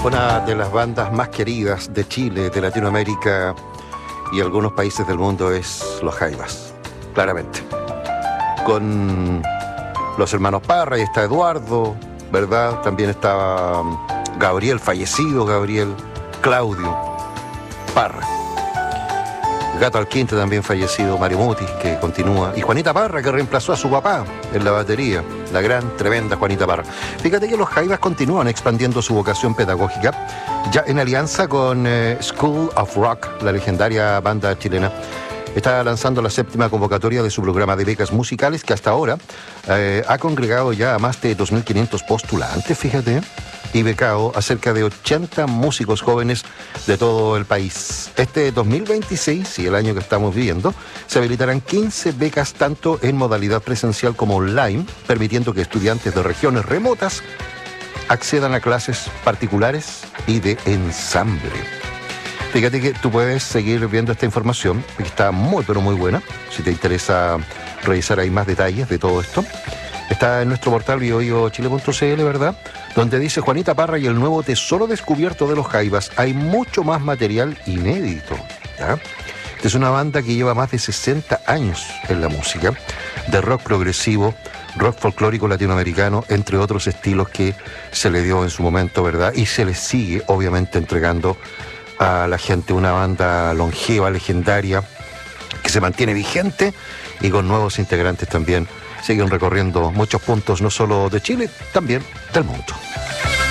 Una de las bandas más queridas de Chile, de Latinoamérica y algunos países del mundo es Los Jaivas, claramente. Con los hermanos Parra, y está Eduardo, ¿verdad? También está Gabriel, fallecido Gabriel, Claudio Parra. Gato Alquinte también fallecido, Mario Mutis, que continúa, y Juanita Parra, que reemplazó a su papá en la batería, la gran, tremenda Juanita Parra. Fíjate que los Jaivas continúan expandiendo su vocación pedagógica, ya en alianza con School of Rock, la legendaria banda chilena. Está lanzando la 7ª convocatoria de su programa de becas musicales, que hasta ahora ha congregado ya a más de 2.500 postulantes, fíjate, y becado a cerca de 80 músicos jóvenes de todo el país. Este 2026, y el año que estamos viviendo, se habilitarán 15 becas tanto en modalidad presencial como online, permitiendo que estudiantes de regiones remotas accedan a clases particulares y de ensamble. Fíjate que tú puedes seguir viendo esta información, que está muy pero muy buena, si te interesa revisar ahí más detalles de todo esto. Está en nuestro portal bioiochile.cl, ¿verdad? Donde dice Juanita Parra y el nuevo tesoro descubierto de los Jaivas. Hay mucho más material inédito, ¿ya? Es una banda que lleva más de 60 años en la música, de rock progresivo, rock folclórico latinoamericano, entre otros estilos que se le dio en su momento, ¿verdad? Y se les sigue, obviamente, entregando a la gente una banda longeva, legendaria, que se mantiene vigente y con nuevos integrantes también. Siguen recorriendo muchos puntos, no solo de Chile, también del mundo.